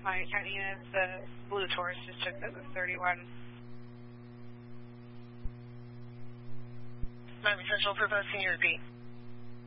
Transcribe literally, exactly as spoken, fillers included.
My account unit is the Blue Taurus, just took the thirty-one. Miami Central, Provo, can you repeat?